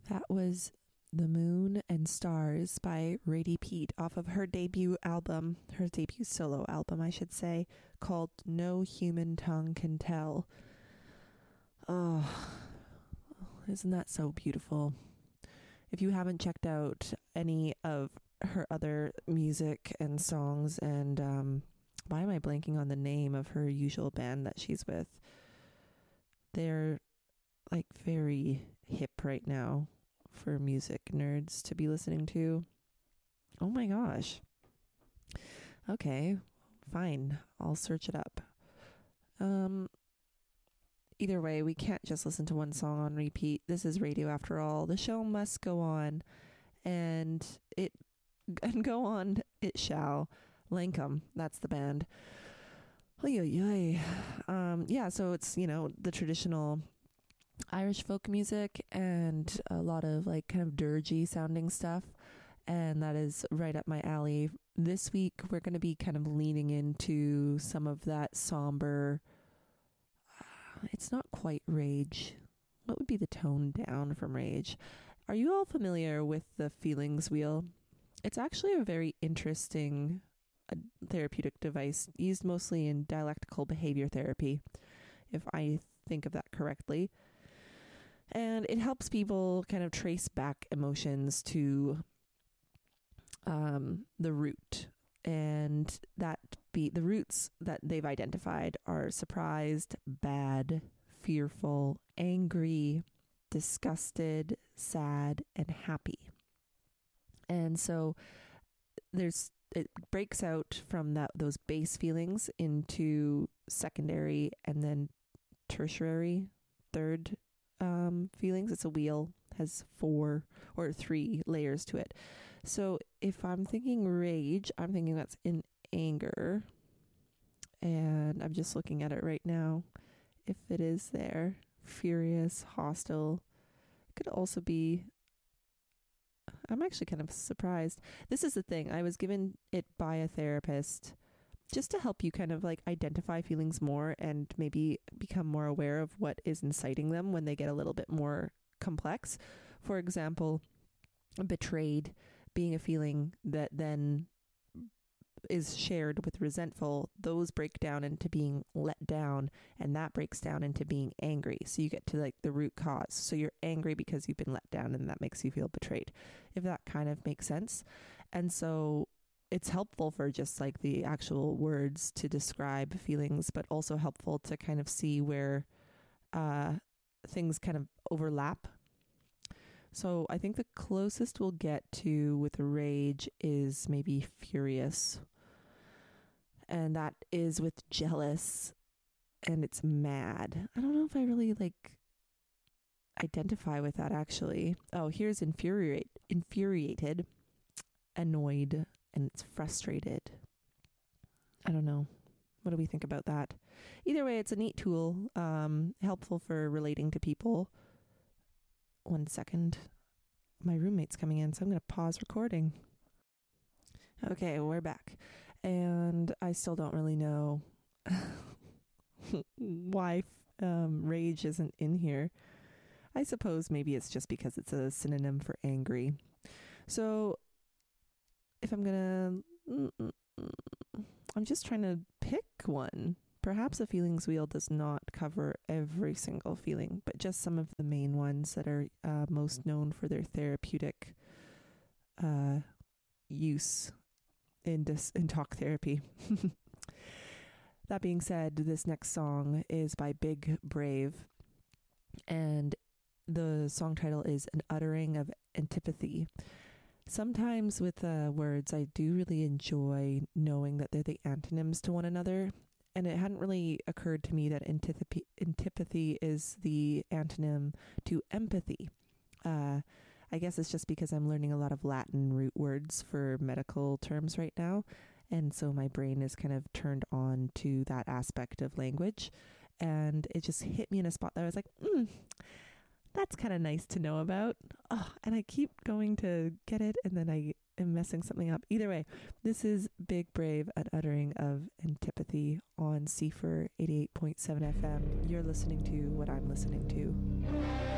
That was The Moon and Stars by Rady Pete off of her debut album, her debut solo album, I should say, called No Human Tongue Can Tell. Oh, isn't that so beautiful? If you haven't checked out any of her other music and songs, and why am I blanking on the name of her usual band that she's with? They're like very hip right now for music nerds to be listening to. Oh my gosh. Okay, fine. I'll search it up. Either way, we can't just listen to one song on repeat. This is radio after all. The show must go on, and go on it shall. Lankum, that's the band. Yeah, so it's, the traditional Irish folk music and a lot of like kind of dirgy sounding stuff, and that is right up my alley. This week we're going to be kind of leaning into some of that somber, it's not quite rage. What would be the tone down from rage? Are you all familiar with the Feelings Wheel? It's actually a very interesting therapeutic device used mostly in dialectical behavior therapy, if I think of that correctly. And it helps people kind of trace back emotions to the root. And the roots that they've identified are surprised, bad, fearful, angry, disgusted, sad, and happy. And so it breaks out from those base feelings into secondary and then tertiary, third feelings. It's a wheel, has 4 or 3 layers to it. So if I'm thinking rage, I'm thinking that's in anger. And I'm just looking at it right now. If it is there, furious, hostile. It could also be, I'm actually kind of surprised. This is the thing. I was given it by a therapist just to help you kind of like identify feelings more and maybe become more aware of what is inciting them when they get a little bit more complex. For example, betrayed being a feeling that then is shared with resentful. Those break down into being let down, and that breaks down into being angry. So you get to like the root cause. So you're angry because you've been let down, and that makes you feel betrayed, if that kind of makes sense. And so it's helpful for just like the actual words to describe feelings, but also helpful to kind of see where things kind of overlap. So I think the closest we'll get to with rage is maybe furious. And that is with jealous, and it's mad. I don't know if I really like identify with that actually. Oh, here's infuriated, annoyed, and it's frustrated. I don't know. What do we think about that? Either way, it's a neat tool, helpful for relating to people. 1 second. My roommate's coming in, so I'm going to pause recording. Okay, we're back. And I still don't really know why rage isn't in here. I suppose maybe it's just because it's a synonym for angry. So if I'm just trying to pick one. Perhaps a feelings wheel does not cover every single feeling, but just some of the main ones that are most known for their therapeutic use in talk therapy. That being said, this next song is by Big Brave, and the song title is An Uttering of Antipathy. Sometimes with words, I do really enjoy knowing that they're the antonyms to one another. And it hadn't really occurred to me that antipathy is the antonym to empathy. I guess it's just because I'm learning a lot of Latin root words for medical terms right now. And so my brain is kind of turned on to that aspect of language. And it just hit me in a spot that I was like, that's kind of nice to know about. Oh, and I keep going to get it, and then I am messing something up. Either way, this is Big Brave, An Uttering of Antipathy on CFR 88.7 FM. You're listening to what I'm listening to.